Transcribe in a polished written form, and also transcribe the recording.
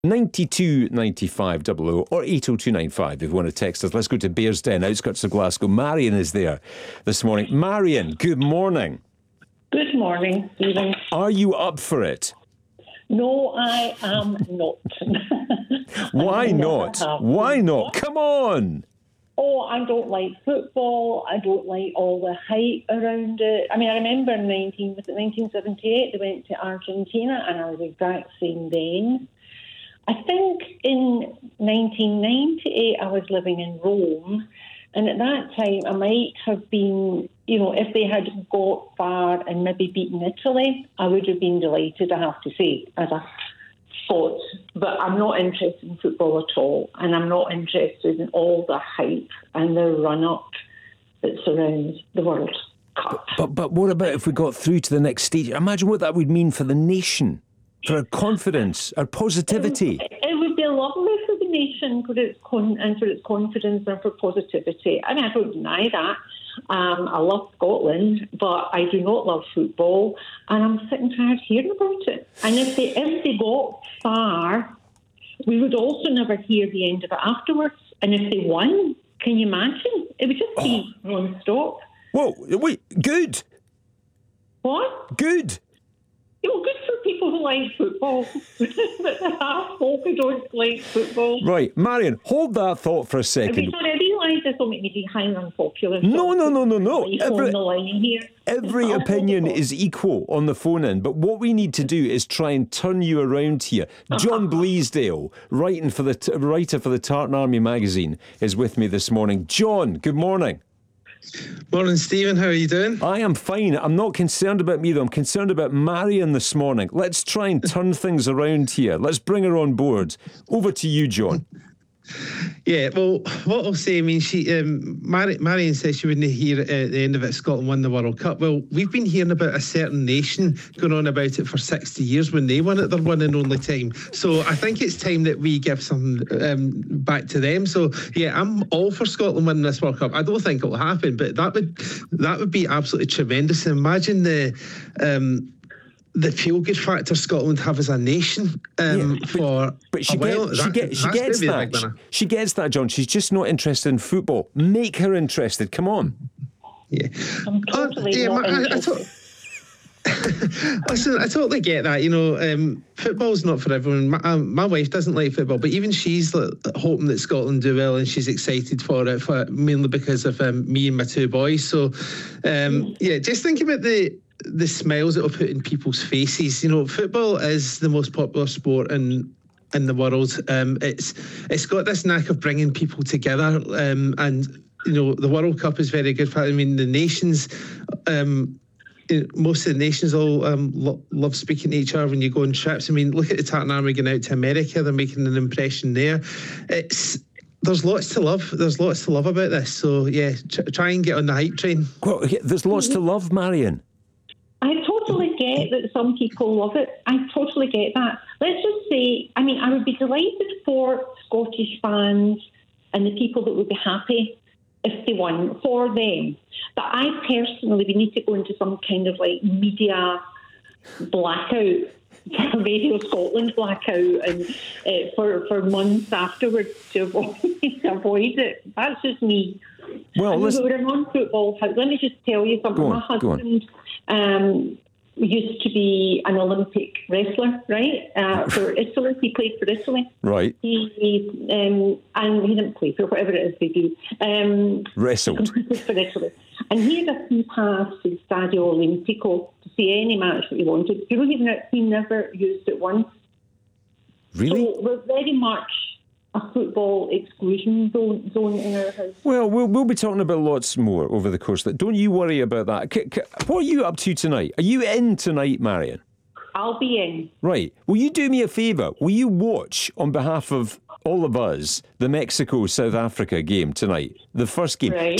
929500 or 80295 if you want to text us. Let's go to Bearsden, outskirts of Glasgow. Marion is there this morning. Marion, good morning. Good morning, Stephen. Are you up for it? No, I am not. Why not? Why not? Come on! Oh, I don't like football. I don't like all the hype around it. I mean, I remember in 1978 they went to Argentina, and I was the exact same then. I think in 1998 I was living in Rome, and at that time I might have been, if they had got far and maybe beaten Italy, I would have been delighted, I have to say, as a thought. But I'm not interested in football at all, and I'm not interested in all the hype and the run-up that surrounds the World Cup. But what about if we got through to the next stage? Imagine what that would mean for the nation, for our confidence, our positivity. It would be lovely for the nation, for its confidence and for positivity. I mean, I don't deny that. I love Scotland, but I do not love football, and I'm sick and tired hearing about it. And if they got far, we would also never hear the end of it afterwards. And if they won, can you imagine? It would just be non-stop. Whoa, wait, good. What? Good. Well, good for people who like football, but the half folk who don't like football. Right, Marion, hold that thought for a second. Sorry, I realise this will make me be highly unpopular. No. Every It's opinion is equal on the phone in, but what we need to do is try and turn you around here. John Bleasdale, writer for the Tartan Army magazine, is with me this morning. John, good morning. Morning, Stephen. How are you doing? I am fine. I'm not concerned about me, though. I'm concerned about Marion this morning. Let's try and turn things around here. Let's bring her on board. Over to you, John. Yeah, well, what I'll say, I mean, Marion says she wouldn't hear at the end of it, Scotland won the World Cup. Well, we've been hearing about a certain nation going on about it for 60 years when they won it, their one and only time. So I think it's time that we give some back to them. So, yeah, I'm all for Scotland winning this World Cup. I don't think it'll happen, but that would be absolutely tremendous. Imagine the feel-good factor Scotland have as a nation she gets that. She gets that, John. She's just not interested in football. Make her interested. Come on. Yeah. I'm totally not interested. Listen, I totally get that. Football's not for everyone. My wife doesn't like football, but even she's hoping that Scotland do well, and she's excited for it, mainly because of me and my two boys. So, just think about the smiles it will put in people's faces. Football is the most popular sport in the world. It's got this knack of bringing people together, and the World Cup is very good for it. I mean, the nations. Most of the nations all love speaking to each other when you go on trips. I mean, look at the Tartan Army going out to America. They're making an impression there. There's lots to love. There's lots to love about this. So, yeah, try and get on the hype train. Well, there's lots to love, Marion. I totally get that some people love it. I totally get that. Let's just say, I mean, I would be delighted for Scottish fans and the people that would be happy if they won, for them. But I personally, we need to go into some kind of media blackout, Radio Scotland blackout, and for months afterwards to avoid it. That's just me. Well, we're a non-football house. Let me just tell you something. My husband used to be an Olympic wrestler, right? For Italy, he played for Italy. Right. And he didn't play for whatever it is they do. Wrestled. For Italy. And he had a free pass to the Stadio Olimpico to see any match that he wanted. He never used it once. Really? So we're very much a football exclusion zone in our house. Well, we'll be talking about lots more over the course of that. Don't you worry about that. What are you up to tonight? Are you in tonight, Marion? I'll be in. Right. Will you do me a favour? Will you watch, on behalf of all of us, the Mexico-South Africa game tonight? The first game. Right.